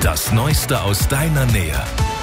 Das Neueste aus deiner Nähe.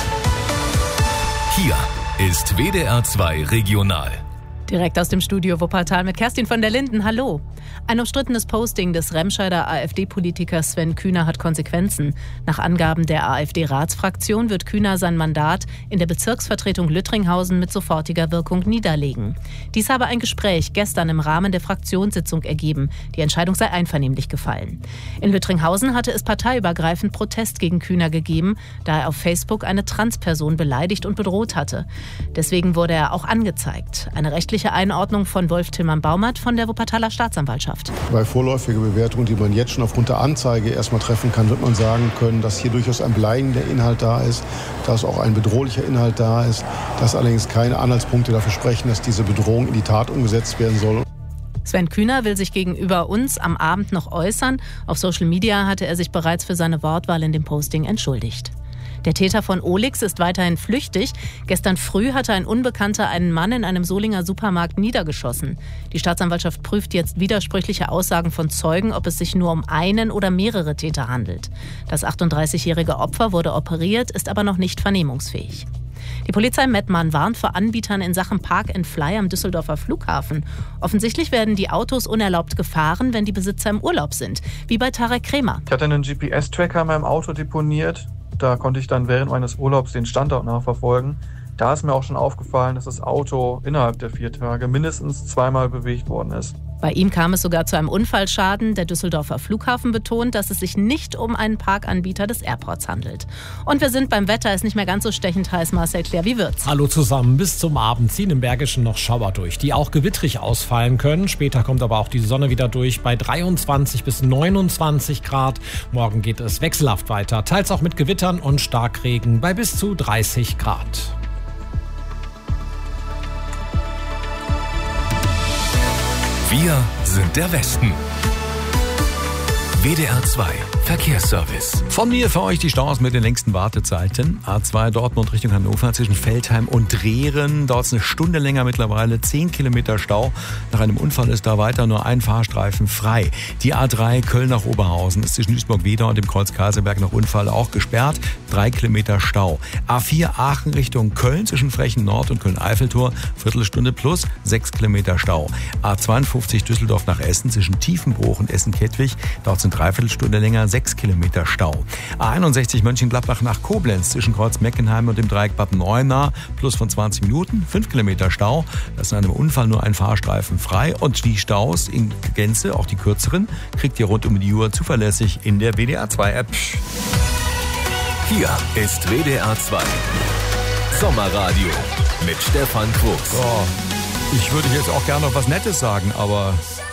Hier ist WDR 2 Regional. Direkt aus dem Studio Wuppertal mit Kerstin von der Linden. Hallo. Ein umstrittenes Posting des Remscheider AfD-Politikers Sven Kühner hat Konsequenzen. Nach Angaben der AfD-Ratsfraktion wird Kühner sein Mandat in der Bezirksvertretung Lüttringhausen mit sofortiger Wirkung niederlegen. Dies habe ein Gespräch gestern im Rahmen der Fraktionssitzung ergeben. Die Entscheidung sei einvernehmlich gefallen. In Lüttringhausen hatte es parteiübergreifend Protest gegen Kühner gegeben, da er auf Facebook eine Transperson beleidigt und bedroht hatte. Deswegen wurde er auch angezeigt. Eine rechtliche Einordnung von Wolf Tillmann-Baumert von der Wuppertaler Staatsanwaltschaft. Bei vorläufiger Bewertung, die man jetzt schon aufgrund der Anzeige erstmal treffen kann, wird man sagen können, dass hier durchaus ein bleibender Inhalt da ist, dass auch ein bedrohlicher Inhalt da ist, dass allerdings keine Anhaltspunkte dafür sprechen, dass diese Bedrohung in die Tat umgesetzt werden soll. Sven Kühner will sich gegenüber uns am Abend noch äußern. Auf Social Media hatte er sich bereits für seine Wortwahl in dem Posting entschuldigt. Der Täter von Olix ist weiterhin flüchtig. Gestern früh hatte ein Unbekannter einen Mann in einem Solinger Supermarkt niedergeschossen. Die Staatsanwaltschaft prüft jetzt widersprüchliche Aussagen von Zeugen, ob es sich nur um einen oder mehrere Täter handelt. Das 38-jährige Opfer wurde operiert, ist aber noch nicht vernehmungsfähig. Die Polizei Mettmann warnt vor Anbietern in Sachen Park and Fly am Düsseldorfer Flughafen. Offensichtlich werden die Autos unerlaubt gefahren, wenn die Besitzer im Urlaub sind, wie bei Tarek Kremer. Ich hatte einen GPS-Tracker in meinem Auto deponiert. Da konnte ich dann während meines Urlaubs den Standort nachverfolgen. Da ist mir auch schon aufgefallen, dass das Auto innerhalb der 4 Tage mindestens zweimal bewegt worden ist. Bei ihm kam es sogar zu einem Unfallschaden. Der Düsseldorfer Flughafen betont, dass es sich nicht um einen Parkanbieter des Airports handelt. Und wir sind beim Wetter, ist nicht mehr ganz so stechend heiß. Marcel Claire, wie wird's? Hallo zusammen. Bis zum Abend ziehen im Bergischen noch Schauer durch, die auch gewittrig ausfallen können. Später kommt aber auch die Sonne wieder durch bei 23 bis 29 Grad. Morgen geht es wechselhaft weiter, teils auch mit Gewittern und Starkregen bei bis zu 30 Grad. Wir sind der Westen. WDR 2 Verkehrsservice. Von mir für euch die Staus mit den längsten Wartezeiten. A2 Dortmund Richtung Hannover zwischen Veltheim und Drehren. Dauert es eine Stunde länger mittlerweile. 10 Kilometer Stau. Nach einem Unfall ist da weiter nur ein Fahrstreifen frei. Die A3 Köln nach Oberhausen ist zwischen Duisburg-Wedau und dem Kreuz Kaiserberg nach Unfall auch gesperrt. 3 Kilometer Stau. A4 Aachen Richtung Köln zwischen Frechen Nord und Köln-Eiffeltor. Viertelstunde plus 6 Kilometer Stau. A52 Düsseldorf nach Essen zwischen Tiefenbruch und Essen-Kettwig. Dauert es eine Dreiviertelstunde länger. 6 Kilometer Stau. A61 Mönchengladbach nach Koblenz zwischen Kreuz Meckenheim und dem Dreieck Bad Neuenahr plus von 20 Minuten, 5 Kilometer Stau. Das ist in einem Unfall nur ein Fahrstreifen frei und die Staus in Gänze, auch die kürzeren, kriegt ihr rund um die Uhr zuverlässig in der WDR 2 App. Hier ist WDR 2 Sommerradio mit Stefan Quuchs. So, ich würde jetzt auch gerne noch was Nettes sagen, aber